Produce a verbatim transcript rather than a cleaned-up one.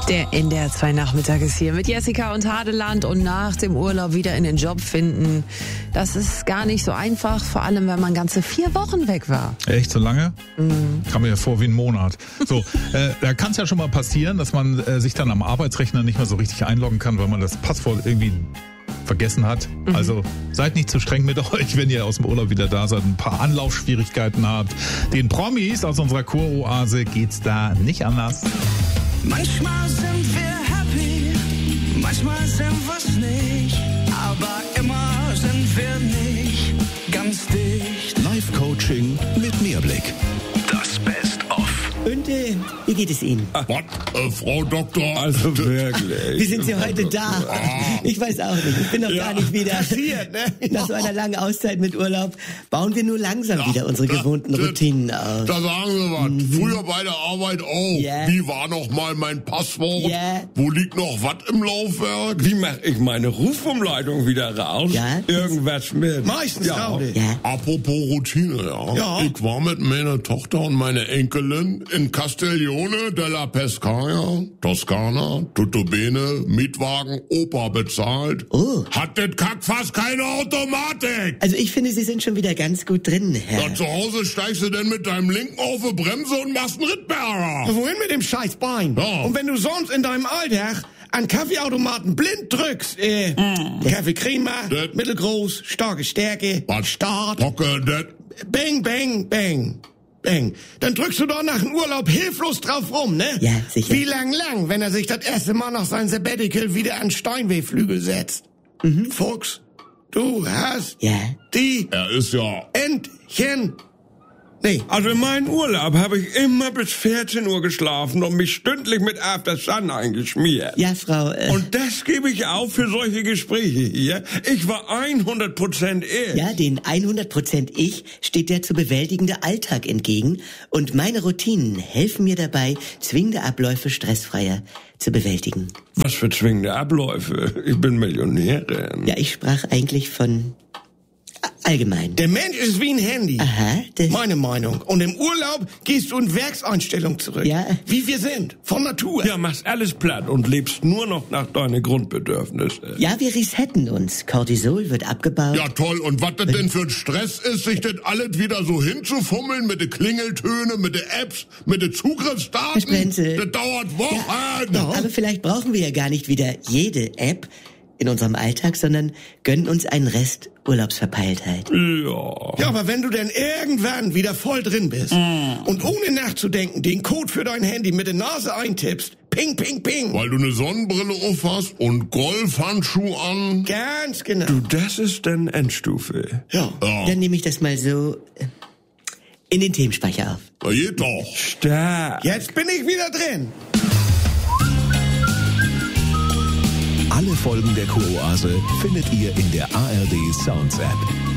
Der N D R zwei Nachmittag ist hier mit Jessica und Hadeland, und nach dem Urlaub wieder in den Job finden, das ist gar nicht so einfach, vor allem wenn man ganze vier Wochen weg war. Echt, so lange? Mhm. Kam mir ja vor wie ein Monat. So, äh, da kann es ja schon mal passieren, dass man äh, sich dann am Arbeitsrechner nicht mehr so richtig einloggen kann, weil man das Passwort irgendwie vergessen hat. Mhm. Also seid nicht zu streng mit euch, wenn ihr aus dem Urlaub wieder da seid und ein paar Anlaufschwierigkeiten habt. Den Promis aus unserer Kuroase geht's da nicht anders. Manchmal sind wir happy, manchmal sind wir's nicht, aber immer sind wir nicht ganz dicht. Live-Coaching mit Mehrblick. Das Best-of. Und äh, wie geht es Ihnen? Was? Äh, Frau Doktor? Also wirklich. Wie sind Sie heute da? Ich weiß auch nicht. Ich bin noch Ja, gar nicht wieder. passiert, ne? Nach so einer langen Auszeit mit Urlaub bauen wir nur langsam Ja, wieder unsere da- gewohnten da- Routinen auf. Da sagen Sie was. Mhm. Früher bei der Arbeit auch. Ja. Wie war noch mal mein Passwort? Ja. Wo liegt noch was im Laufwerk? Wie mache ich meine Rufumleitung wieder raus? Ja. Irgendwas mit. Meistens ja. auch. Ja. Apropos Routine, ja. Ja. Ich war mit meiner Tochter und meiner Enkelin in Castiglione della Pescaia, Toskana, tutto bene, Mietwagen, Opa bezahlt. Oh. Hat das Kack fast keine Automatik. Also ich finde, Sie sind schon wieder ganz gut drin, Herr. Ja, zu Hause steigst du denn mit deinem linken auf die Bremse und machst einen Rittberger. Wohin mit dem scheiß Bein? Ja. Und wenn du sonst in deinem Alltag an Kaffeeautomaten blind drückst, äh, Kaffee Crema, Das- mittelgroß, starke Stärke, Was? Start, Hocke, das... bang, bang, bang, bang. Dann drückst du doch nach dem Urlaub hilflos drauf rum, ne? Ja, sicher. Wie lang, lang, wenn er sich das erste Mal nach seinem Sabbatical wieder an Steinwayflügel setzt. Mhm. Fuchs, du hast Ja. die Er ist ja... Entchen... Nee, Also in meinem Urlaub habe ich immer bis vierzehn Uhr geschlafen und mich stündlich mit After Sun eingeschmiert. Ja, Frau, äh, Und das gebe ich auf für solche Gespräche hier. Ich war hundert Prozent ich. ja, den hundert Prozent Ich steht der zu bewältigende Alltag entgegen, und meine Routinen helfen mir dabei, zwingende Abläufe stressfreier zu bewältigen. Was für zwingende Abläufe. Ich bin Millionärin. Ja, ich sprach eigentlich von a- allgemein. der Mensch ist wie ein Handy. Aha, das, Meine Meinung. Und im Urlaub gehst du in Werkseinstellung zurück. Ja. Wie wir sind. Von Natur. Ja, machst alles platt und lebst nur noch nach deinen Grundbedürfnissen. ja, wir resetten uns. Cortisol wird abgebaut. Ja, toll. Und was das denn für ein Stress ist, sich das alles wieder so hinzufummeln mit den Klingeltönen, mit den Apps, mit den Zugriffsdaten. Herr Sprenzel. Das dauert Wochen. Aber vielleicht brauchen wir ja gar nicht wieder jede App in unserem Alltag, sondern gönnen uns einen Rest Urlaubsverpeiltheit. Ja. Ja, aber wenn du denn irgendwann wieder voll drin bist und ohne nachzudenken den Code für dein Handy mit der Nase eintippst, ping, ping, ping. Weil du eine Sonnenbrille auf hast und Golfhandschuhe an. Ganz genau. Du, das ist dann Endstufe. Ja. Ja, Dann nehme ich das mal so äh, in den Themenspeicher auf. na geht doch. Stark. Jetzt bin ich wieder drin. Alle Folgen der Kuroase findet ihr in der A R D Sounds App.